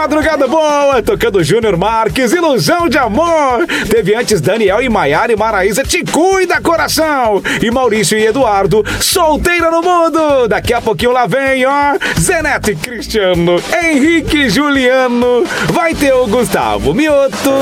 madrugada boa, tocando Júnior Marques, Ilusão de Amor. Teve antes Daniel e Maiara e Maraísa, Te Cuida Coração. E Maurício e Eduardo, Solteira no Mundo. Daqui a pouquinho lá vem, ó, Zeneto e Cristiano, Henrique e Juliano. Vai ter o Gustavo Mioto.